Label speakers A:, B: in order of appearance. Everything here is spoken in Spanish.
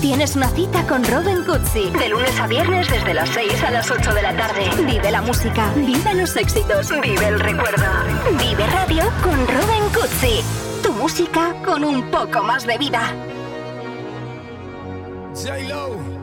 A: Tienes una cita con Robin Cutsi. De lunes a viernes desde las 6 a las 8 de la tarde. Vive la música, vive los éxitos, vive el recuerdo. Vive Radio con Robin Cutsi. Tu música con un poco más de vida.
B: J-Lo.